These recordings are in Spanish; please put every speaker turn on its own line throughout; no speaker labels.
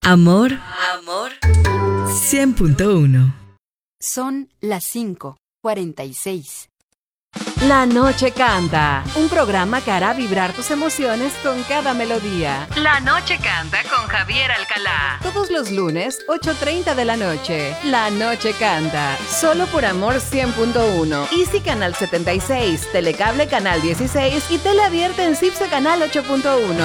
Amor 100.1.
Son las 5:46.
La Noche Canta, un programa que hará vibrar tus emociones con cada melodía. La Noche Canta con Javier Alcalá. Todos los lunes, 8:30 de la noche. La Noche Canta, solo por Amor 100.1. Easy Canal 76, Telecable Canal 16 y Tele Abierta en CIPSE Canal 8.1.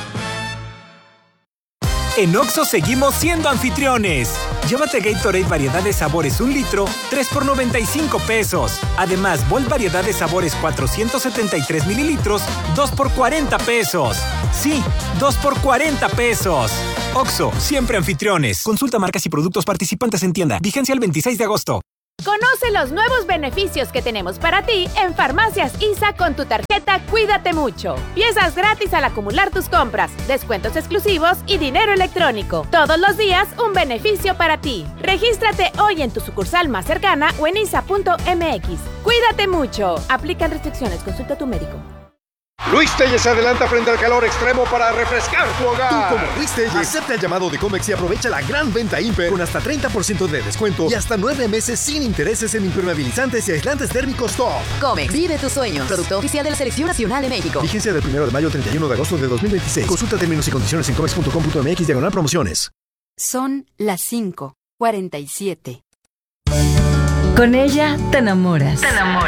En Oxxo seguimos siendo anfitriones. Llévate Gatorade variedad de sabores 1 litro, 3 por 95 pesos. Además, Volt variedad de sabores 473 mililitros, 2 por 40 pesos. Sí, 2 por 40 pesos. Oxxo, siempre anfitriones. Consulta marcas y productos participantes en tienda. Vigencia el 26 de agosto.
Conoce los nuevos beneficios que tenemos para ti en Farmacias ISA con tu tarjeta Cuídate Mucho. Piezas gratis al acumular tus compras, descuentos exclusivos y dinero electrónico. Todos los días un beneficio para ti. Regístrate hoy en tu sucursal más cercana o en isa.mx. Cuídate mucho. Aplican restricciones. Consulta a tu médico.
Luis Telles se adelanta frente al calor extremo para refrescar tu hogar.
Tú, como Luis Telles, acepta el llamado de Comex y aprovecha la gran venta Imper con hasta 30% de descuento y hasta 9 meses sin intereses en impermeabilizantes y aislantes térmicos top.
Comex, vive tus sueños. Producto oficial de la Selección Nacional de México.
Vigencia del 1 de mayo al 31 de agosto de 2026. Consulta términos y condiciones en comex.com.mx/promociones.
Son las 5:47.
Con ella te enamoras.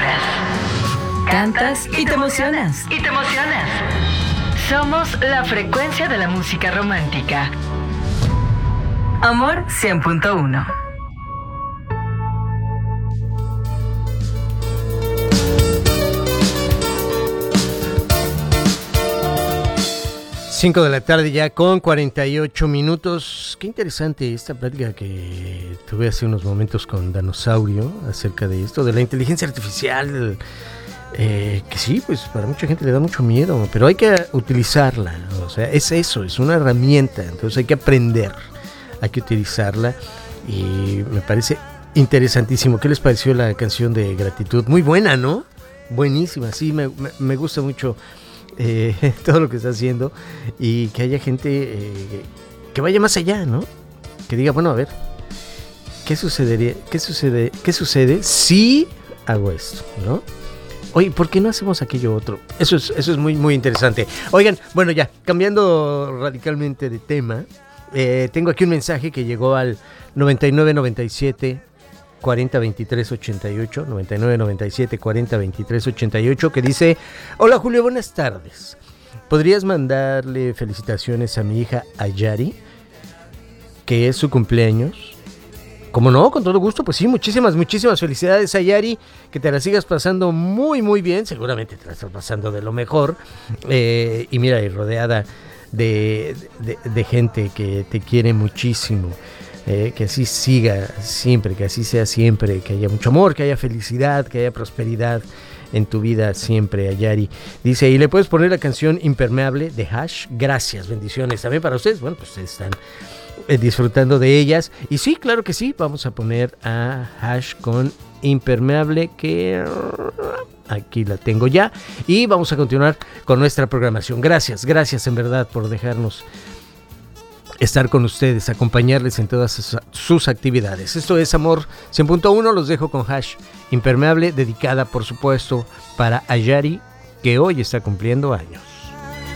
Cantas y te emocionas. Somos la frecuencia de la música romántica. Amor 100.1.
Cinco de la tarde ya con 48 minutos. Qué interesante esta plática que tuve hace unos momentos con Danosaurio acerca de esto, de la inteligencia artificial. Que sí, pues para mucha gente le da mucho miedo, pero hay que utilizarla. O sea, es eso, es una herramienta. Entonces hay que aprender, hay que utilizarla. Y me parece interesantísimo. ¿Qué les pareció la canción de Gratitud? Muy buena, ¿no? Buenísima, sí, me gusta mucho todo lo que está haciendo. Y que haya gente que vaya más allá, ¿no? Que diga, bueno, a ver, ¿qué sucede si hago esto, ¿no? Oye, ¿por qué no hacemos aquello otro? Eso es muy, muy interesante. Oigan, bueno, ya, cambiando radicalmente de tema, tengo aquí un mensaje que llegó al 9997 40 23 88, 9997 40 23 88, que dice: hola Julio, buenas tardes. ¿Podrías mandarle felicitaciones a mi hija Ayari, que es su cumpleaños? Como no, con todo gusto, pues sí, muchísimas felicidades, Ayari, que te la sigas pasando muy, muy bien, seguramente te la estás pasando de lo mejor, y mira, y rodeada de gente que te quiere muchísimo, que así siga siempre, que así sea siempre, que haya mucho amor, que haya felicidad, que haya prosperidad en tu vida siempre, Ayari. Dice, y le puedes poner la canción Impermeable de Hash. Gracias, bendiciones también para ustedes. Bueno, pues ustedes están disfrutando de ellas. Y sí, claro que sí, vamos a poner a Hash con Impermeable, que aquí la tengo ya. Y vamos a continuar con nuestra programación. Gracias en verdad por dejarnos estar con ustedes, acompañarles en todas sus actividades. Esto es Amor 100.1, los dejo con Hash Impermeable, dedicada por supuesto para Ayari, que hoy está cumpliendo años.